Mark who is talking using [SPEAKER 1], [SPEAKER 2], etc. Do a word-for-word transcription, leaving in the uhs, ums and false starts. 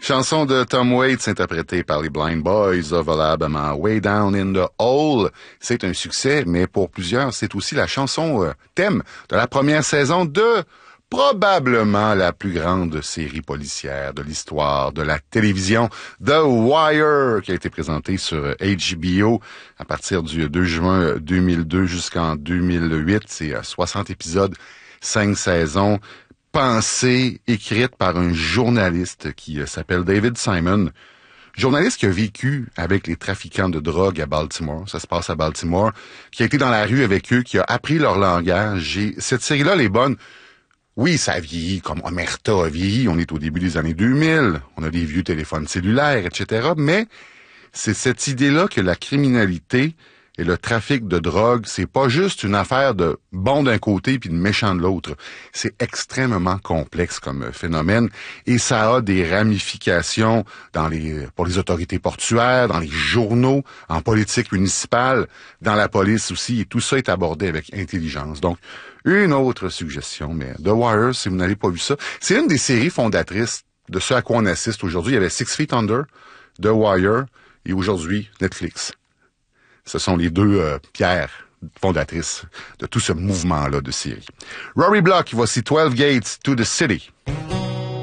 [SPEAKER 1] Chanson de Tom Waits interprétée par les Blind Boys of Alabama, Way Down in the Hole. C'est un succès, mais pour plusieurs, c'est aussi la chanson euh, thème de la première saison de probablement la plus grande série policière de l'histoire de la télévision, The Wire, qui a été présentée sur H B O à partir du deux juin deux mille deux jusqu'en deux mille huit. C'est soixante épisodes, cinq saisons, pensée, écrite par un journaliste qui s'appelle David Simon. Journaliste qui a vécu avec les trafiquants de drogue à Baltimore, ça se passe à Baltimore, qui a été dans la rue avec eux, qui a appris leur langage. Et cette série-là, elle est bonne. Oui, ça a vieilli comme Omerta a vieilli. On est au début des années deux mille. On a des vieux téléphones cellulaires, et cetera. Mais c'est cette idée-là que la criminalité et le trafic de drogue, c'est pas juste une affaire de bon d'un côté puis de méchant de l'autre. C'est extrêmement complexe comme phénomène et ça a des ramifications dans les, pour les autorités portuaires, dans les journaux, en politique municipale, dans la police aussi. Et tout ça est abordé avec intelligence. Donc, une autre suggestion, mais The Wire, si vous n'avez pas vu ça, c'est une des séries fondatrices de ce à quoi on assiste aujourd'hui. Il y avait Six Feet Under, The Wire et aujourd'hui Netflix. Ce sont les deux euh, pierres fondatrices de tout ce mouvement-là de série. Rory Block, voici twelve Gates to the City.